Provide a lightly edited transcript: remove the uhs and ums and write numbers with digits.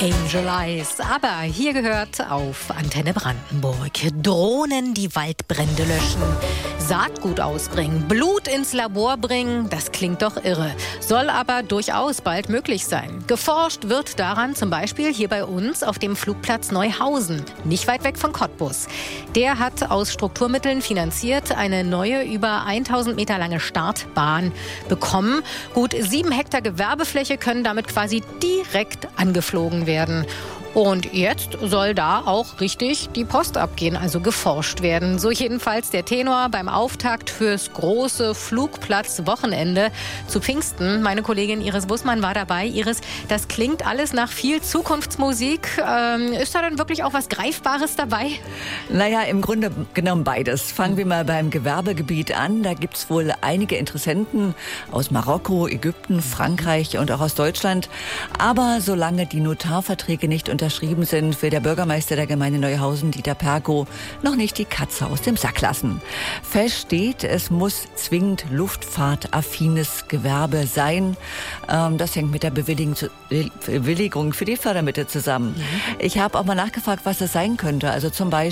Angel Eyes. Aber hier gehört auf Antenne Brandenburg. Drohnen, die Waldbrände löschen, Saatgut ausbringen, Blut ins Labor bringen, das klingt doch irre. Soll aber durchaus bald möglich sein. Geforscht wird daran zum Beispiel hier bei uns auf dem Flugplatz Neuhausen, nicht weit weg von Cottbus. Der hat aus Strukturmitteln finanziert eine neue, über 1000 Meter lange Startbahn bekommen. Gut 7 Hektar Gewerbefläche können damit quasi direkt angeflogen werden. Und jetzt soll da auch richtig die Post abgehen, also geforscht werden. So jedenfalls der Tenor beim Auftakt fürs große Flugplatzwochenende zu Pfingsten. Meine Kollegin Iris Bussmann war dabei. Iris, das klingt alles nach viel Zukunftsmusik. Ist da denn wirklich auch was Greifbares dabei? Naja, im Grunde genommen beides. Fangen wir mal beim Gewerbegebiet an. Da gibt's wohl einige Interessenten aus Marokko, Ägypten, Frankreich und auch aus Deutschland. Aber solange die Notarverträge nicht unterschrieben sind, will der Bürgermeister der Gemeinde Neuhausen, Dieter Perkow, noch nicht die Katze aus dem Sack lassen. Fest steht, es muss zwingend luftfahrtaffines Gewerbe sein. Das hängt mit der Bewilligung für die Fördermittel zusammen. Ich habe auch mal nachgefragt, was das sein könnte. Also zum Beispiel